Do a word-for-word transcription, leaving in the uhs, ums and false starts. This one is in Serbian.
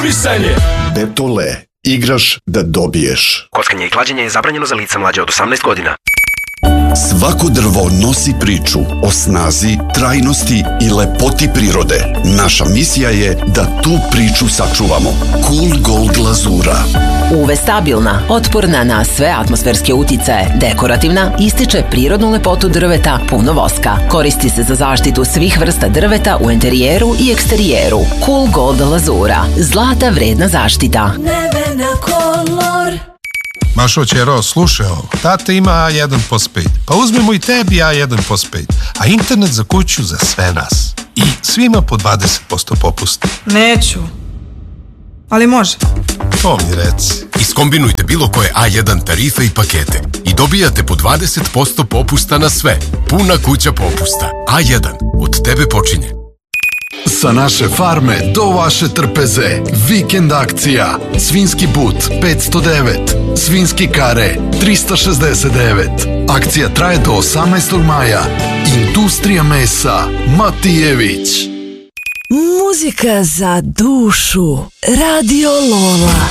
konkurisanje. Betole, igraš da dobiješ. Kockanje i klađenje je zabranjeno za lica mlađe od osamnaest godina. Svako drvo nosi priču o snazi, trajnosti i lepoti prirode. Naša misija je da tu priču sačuvamo. Cool Gold glazura. U ve stabilna, otporna na sve atmosferske uticaje, dekorativna, ističe prirodnu lepotu drveta, puno voska. Koristi se za zaštitu svih vrsta drveta u enterijeru i eksterijeru. Cool Gold glazura. Zlata vredna zaštita. Nevena kolor. Mašo, ćero, slušaj ovo. Tata ima A jedan postpaid. Pa uzmemo i tebi A jedan postpaid. A internet za kuću za sve nas. I svima po dvadeset posto popusta. Neću. Ali može. To mi reci. Iskombinujte bilo koje A jedan tarife i pakete i dobijate po dvadeset posto popusta na sve. Puna kuća popusta. A jedan. Od tebe počinje. Sa naše farme do vaše trpeze. Vikend akcija. Svinski but petsto devet. Svinski kare trista šezdeset devet. Akcija traje do osamnaestog maja. Industrija mesa Matijević. Muzika za dušu. Radio Lola.